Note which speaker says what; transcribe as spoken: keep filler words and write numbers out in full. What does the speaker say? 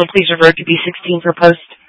Speaker 1: so please revert to B sixteen for post.